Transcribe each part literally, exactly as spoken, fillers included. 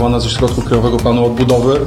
finansowana ze środków Krajowego Planu Odbudowy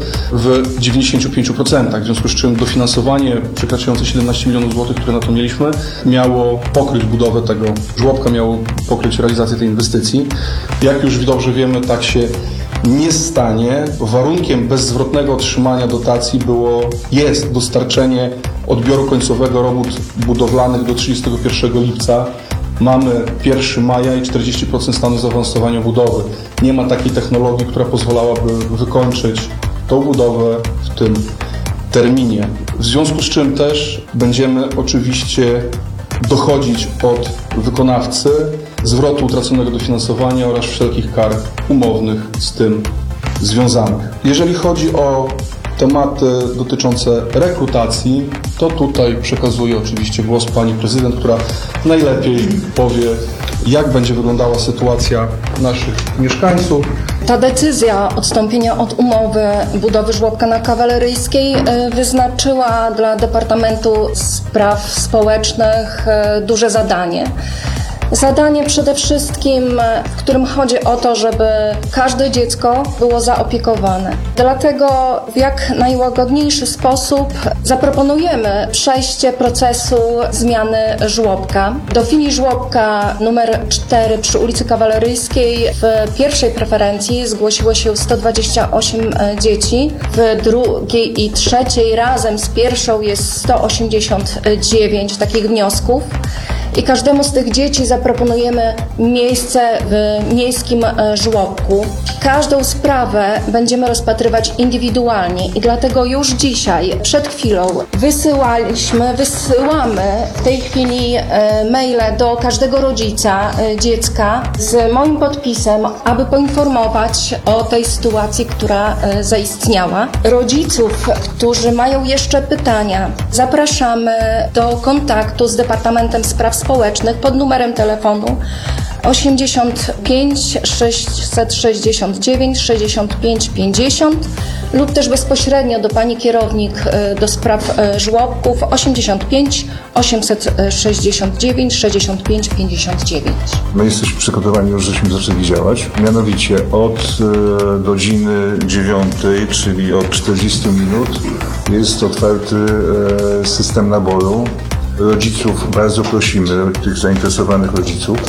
w dziewięćdziesięciu pięciu procentach, w związku z czym dofinansowanie przekraczające siedemnaście milionów złotych, które na to mieliśmy, miało pokryć budowę tego żłobka, miało pokryć realizację tej inwestycji. Jak już dobrze wiemy, tak się nie stanie. Warunkiem bezzwrotnego otrzymania dotacji było, jest dostarczenie odbioru końcowego robót budowlanych do trzydziestego pierwszego lipca. Mamy pierwszego maja i czterdzieści procent stanu zaawansowania budowy. Nie ma takiej technologii, która pozwalałaby wykończyć tą budowę w tym terminie. W związku z czym też będziemy oczywiście dochodzić od wykonawcy zwrotu utraconego dofinansowania oraz wszelkich kar umownych z tym związanych. Jeżeli chodzi o tematy dotyczące rekrutacji, to tutaj przekazuję oczywiście głos pani prezydent, która najlepiej powie, jak będzie wyglądała sytuacja naszych mieszkańców. Ta decyzja odstąpienia od umowy budowy żłobka na Kawaleryjskiej wyznaczyła dla Departamentu Spraw Społecznych duże zadanie. Zadanie przede wszystkim, w którym chodzi o to, żeby każde dziecko było zaopiekowane. Dlatego w jak najłagodniejszy sposób zaproponujemy przejście procesu zmiany żłobka. Do filii żłobka numer cztery przy ulicy Kawaleryjskiej w pierwszej preferencji zgłosiło się sto dwadzieścia osiem dzieci, w drugiej i trzeciej razem z pierwszą jest sto osiemdziesiąt dziewięć takich wniosków. I każdemu z tych dzieci zaproponujemy miejsce w miejskim żłobku. Każdą sprawę będziemy rozpatrywać indywidualnie i dlatego już dzisiaj, przed chwilą, wysyłaliśmy, wysyłamy w tej chwili maile do każdego rodzica dziecka z moim podpisem, aby poinformować o tej sytuacji, która zaistniała. Rodziców, którzy mają jeszcze pytania, zapraszamy do kontaktu z Departamentem Spraw Społecznych pod numerem telefonu osiemdziesiąt pięć sześćset sześćdziesiąt dziewięć sześćdziesiąt pięć pięćdziesiąt lub też bezpośrednio do pani kierownik do spraw żłobków osiemdziesiąt pięć osiemset sześćdziesiąt dziewięć sześćdziesiąt pięć pięćdziesiąt dziewięć. My jesteśmy przygotowani, już żeśmy zaczęli działać. Mianowicie od e, godziny dziewiątej, czyli od czterdziestu minut, jest otwarty e, system naboru. Rodziców bardzo prosimy, tych zainteresowanych rodziców,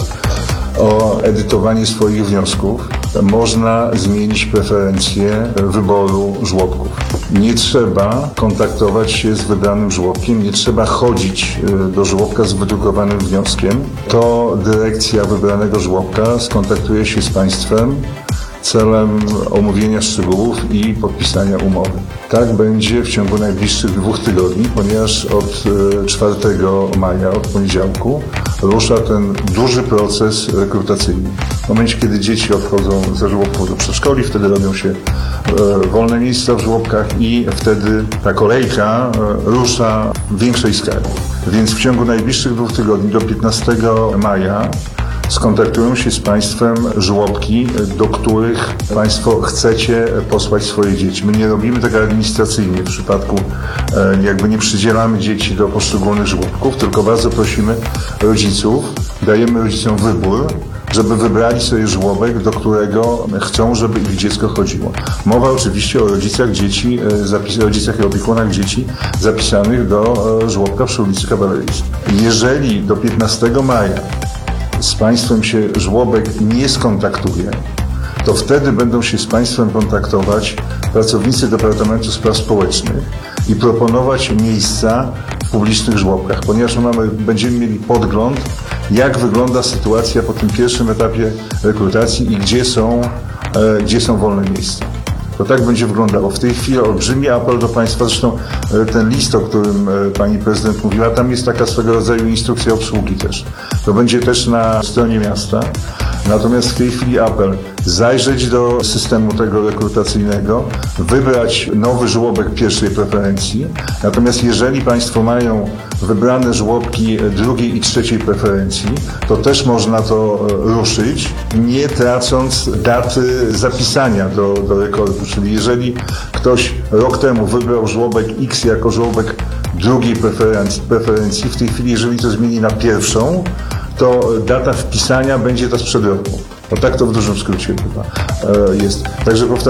o edytowanie swoich wniosków. Można zmienić preferencje wyboru żłobków. Nie trzeba kontaktować się z wybranym żłobkiem, nie trzeba chodzić do żłobka z wydrukowanym wnioskiem. To dyrekcja wybranego żłobka skontaktuje się z państwem celem omówienia szczegółów i podpisania umowy. Tak będzie w ciągu najbliższych dwóch tygodni, ponieważ od czwartego maja, od poniedziałku, rusza ten duży proces rekrutacyjny. W momencie, kiedy dzieci odchodzą ze żłobków do przedszkoli, wtedy robią się wolne miejsca w żłobkach i wtedy ta kolejka rusza w większej skali. Więc w ciągu najbliższych dwóch tygodni, do piętnastego maja, skontaktują się z państwem żłobki, do których państwo chcecie posłać swoje dzieci. My nie robimy tego administracyjnie w przypadku, jakby nie przydzielamy dzieci do poszczególnych żłobków, tylko bardzo prosimy rodziców, dajemy rodzicom wybór, żeby wybrali sobie żłobek, do którego chcą, żeby ich dziecko chodziło. Mowa oczywiście o rodzicach dzieci, rodzicach i opiekunach dzieci zapisanych do żłobka przy ulicy Kawaleryjskiej. Jeżeli do piętnastego maja z państwem się żłobek nie skontaktuje, to wtedy będą się z państwem kontaktować pracownicy Departamentu Spraw Społecznych i proponować miejsca w publicznych żłobkach, ponieważ mamy, będziemy mieli podgląd, jak wygląda sytuacja po tym pierwszym etapie rekrutacji i gdzie są, e, gdzie są wolne miejsca. To tak będzie wyglądało. W tej chwili olbrzymi apel do państwa, zresztą ten list, o którym pani prezydent mówiła, tam jest taka swego rodzaju instrukcja obsługi też. To będzie też na stronie miasta. Natomiast w tej chwili apel, zajrzeć do systemu tego rekrutacyjnego, wybrać nowy żłobek pierwszej preferencji. Natomiast jeżeli państwo mają wybrane żłobki drugiej i trzeciej preferencji, to też można to ruszyć, nie tracąc daty zapisania do, do rekordu. Czyli jeżeli ktoś rok temu wybrał żłobek X jako żłobek drugiej preferencji, preferencji, w tej chwili jeżeli to zmieni na pierwszą, to data wpisania będzie ta sprzed roku. No tak to w dużym skrócie chyba jest. Także powtarzam.